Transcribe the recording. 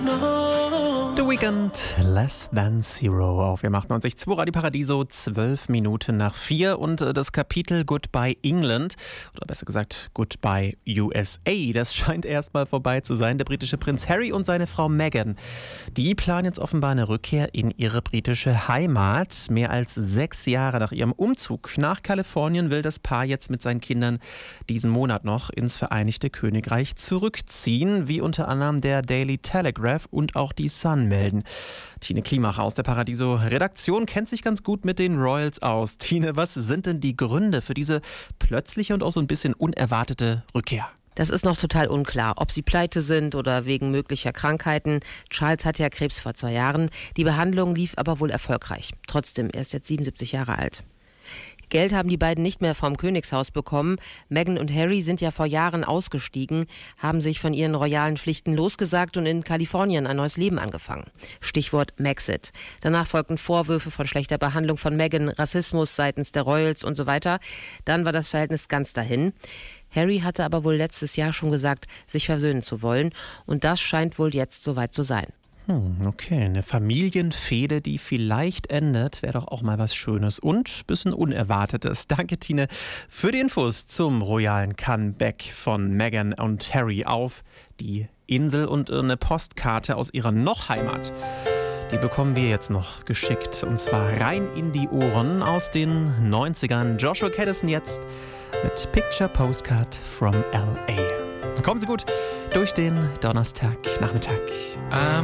The Weeknd, Less Than Zero auf FM 98.2 Radio Paradiso, 12 Minuten nach 4 und das Kapitel Goodbye England, oder besser gesagt Goodbye USA, das scheint erstmal vorbei zu sein. Der britische Prinz Harry und seine Frau Meghan, die planen jetzt offenbar eine Rückkehr in ihre britische Heimat. Mehr als 6 Jahre nach ihrem Umzug nach Kalifornien will das Paar jetzt mit seinen Kindern diesen Monat noch ins Vereinigte Königreich zurückziehen, wie unter anderem der Daily Telegraph und auch die Sun melden. Tine Klimacher aus der Paradiso-Redaktion kennt sich ganz gut mit den Royals aus. Tine, was sind denn die Gründe für diese plötzliche und auch so ein bisschen unerwartete Rückkehr? Das ist noch total unklar, ob sie pleite sind oder wegen möglicher Krankheiten. Charles hatte ja Krebs vor 2 Jahren. Die Behandlung lief aber wohl erfolgreich. Trotzdem, er ist jetzt 77 Jahre alt. Geld haben die beiden nicht mehr vom Königshaus bekommen. Meghan und Harry sind ja vor Jahren ausgestiegen, haben sich von ihren royalen Pflichten losgesagt und in Kalifornien ein neues Leben angefangen. Stichwort Maxit. Danach folgten Vorwürfe von schlechter Behandlung von Meghan, Rassismus seitens der Royals und so weiter. Dann war das Verhältnis ganz dahin. Harry hatte aber wohl letztes Jahr schon gesagt, sich versöhnen zu wollen. Und das scheint wohl jetzt soweit zu sein. Okay, eine Familienfehde, die vielleicht endet, wäre doch auch mal was Schönes und ein bisschen Unerwartetes. Danke, Tine, für die Infos zum royalen Comeback von Meghan und Harry auf die Insel und eine Postkarte aus ihrer Noch-Heimat. Die bekommen wir jetzt noch geschickt und zwar rein in die Ohren aus den 90ern. Joshua Caddison jetzt mit Picture Postcard from L.A. Kommen Sie gut durch den Donnerstagnachmittag.